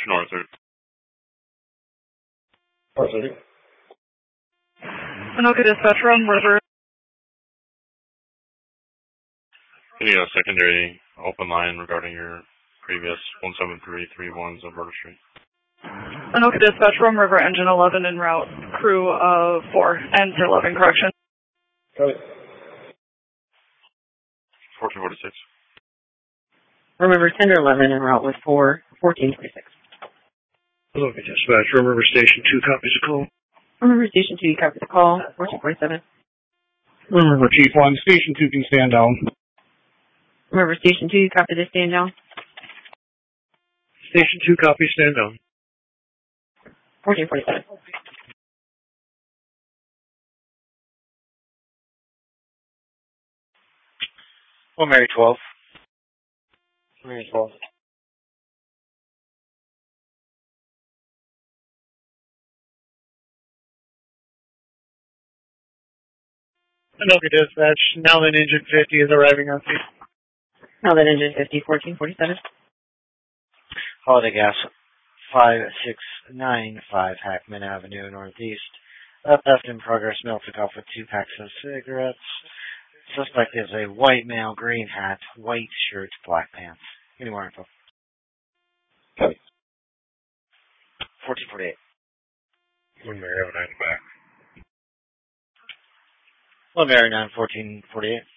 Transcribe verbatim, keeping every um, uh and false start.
Northern. Northern. Anoka Dispatch from River. Any uh, secondary open line regarding your previous one seven three three ones on Border Street? Anoka Dispatch from River Engine eleven en route. Crew of four. And eleven, correction. Copy. fourteen forty-six. Remember, Tender eleven en route with four, fourteen twenty-six. Anoka Dispatch from River Station two, copies the call. Remember, Station two, you copy the call, fourteen forty-seven. Remember, Chief one, Station two can stand down. Remember, Station two, you copy the stand down. Station two, copy, stand down. fourteen forty-seven. Well, Mary twelve. Mary twelve. Anoka Dispatch, now that engine fifty is arriving on scene. Now that engine fifty, fourteen forty-seven. Holiday Gas five six nine five Hackman Avenue Northeast. A theft in progress, male took off with two packs of cigarettes. Suspect is a white male, green hat, white shirt, black pants. Any more info? Copy. fourteen forty-eight. One Mary, have a nine back. One Mary nine, fourteen forty-eight.